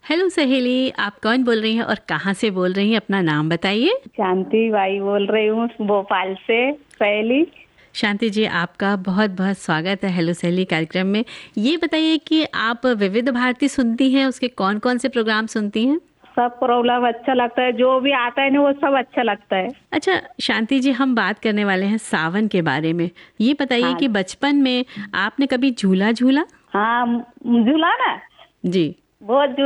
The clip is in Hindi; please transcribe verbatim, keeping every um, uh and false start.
हेलो सहेली, आप कौन बोल रही हैं और कहाँ से बोल रही हैं? अपना नाम बताइए। शांति बाई बोल रही हूँ भोपाल से। सहेली। शांति जी, आपका बहुत बहुत स्वागत है हेलो सहेली कार्यक्रम में। ये बताइए कि आप विविध भारती सुनती हैं, उसके कौन कौन से प्रोग्राम सुनती हैं? सब प्रोग्राम अच्छा लगता है, जो भी आता है ना वो सब अच्छा लगता है। अच्छा शांति जी, हम बात करने वाले हैं सावन के बारे में। ये बताइए हाँ कि बचपन में आपने कभी झूला झूला? हाँ, झूला ना। जी। बहुत